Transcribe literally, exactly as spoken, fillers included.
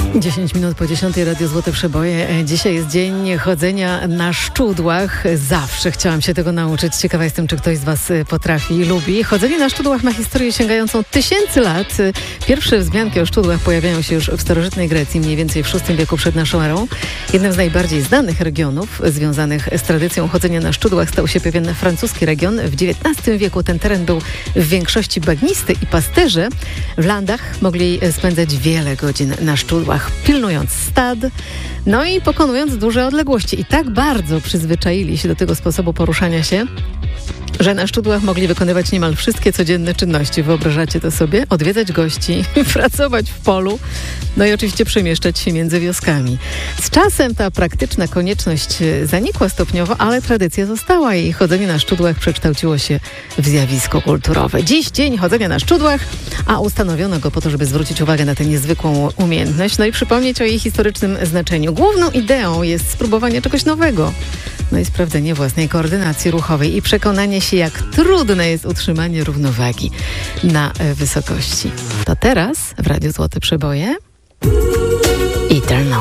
dziesięć minut po dziesiątej, Radio Złote Przeboje. Dzisiaj jest dzień chodzenia na szczudłach. Zawsze chciałam się tego nauczyć. Ciekawa jestem, czy ktoś z Was potrafi i lubi. Chodzenie na szczudłach ma historię sięgającą tysięcy lat. Pierwsze wzmianki o szczudłach pojawiają się już w starożytnej Grecji, mniej więcej w szóstym wieku przed naszą erą. Jednym z najbardziej znanych regionów związanych z tradycją chodzenia na szczudłach stał się pewien francuski region. W dziewiętnastym wieku ten teren był w większości bagnisty i pasterze w landach mogli spędzać wiele godzin na szczudłach, pilnując stad, no i pokonując duże odległości. I tak bardzo przyzwyczaili się do tego sposobu poruszania się, że na szczudłach mogli wykonywać niemal wszystkie codzienne czynności. Wyobrażacie to sobie? Odwiedzać gości, pracować w polu, no i oczywiście przemieszczać się między wioskami. Z czasem ta praktyczna konieczność zanikła stopniowo, ale tradycja została i chodzenie na szczudłach przekształciło się w zjawisko kulturowe. Dziś dzień chodzenia na szczudłach, a ustanowiono go po to, żeby zwrócić uwagę na tę niezwykłą umiejętność, no i przypomnieć o jej historycznym znaczeniu. Główną ideą jest spróbowanie czegoś nowego, no i sprawdzenie własnej koordynacji ruchowej i przekonanie się, jak trudne jest utrzymanie równowagi na wysokości. To teraz w Radiu Złote Przeboje Eternal.